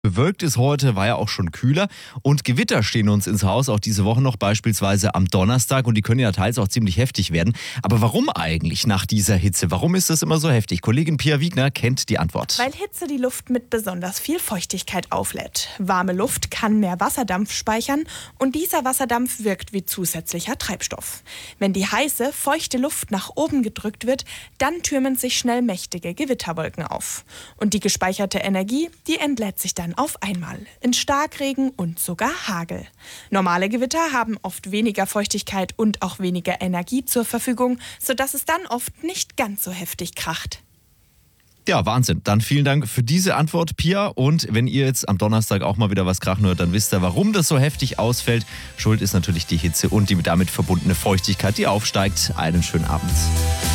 Bewölkt ist heute, war ja auch schon kühler und Gewitter stehen uns ins Haus, auch diese Woche noch, beispielsweise am Donnerstag, und die können ja teils auch ziemlich heftig werden. Aber warum eigentlich nach dieser Hitze? Warum ist das immer so heftig? Kollegin Pia Wiegner kennt die Antwort. Weil Hitze die Luft mit besonders viel Feuchtigkeit auflädt. Warme Luft kann mehr Wasserdampf speichern und dieser Wasserdampf wirkt wie zusätzlicher Treibstoff. Wenn die heiße, feuchte Luft nach oben gedrückt wird, dann türmen sich schnell mächtige Gewitterwolken auf. Und die gespeicherte Energie, die entlädt sich dann auf einmal in Starkregen und sogar Hagel. Normale Gewitter haben oft weniger Feuchtigkeit und auch weniger Energie zur Verfügung, sodass es dann oft nicht ganz so heftig kracht. Ja, Wahnsinn. Dann vielen Dank für diese Antwort, Pia. Und wenn ihr jetzt am Donnerstag auch mal wieder was krachen hört, dann wisst ihr, warum das so heftig ausfällt. Schuld ist natürlich die Hitze und die damit verbundene Feuchtigkeit, die aufsteigt. Einen schönen Abend.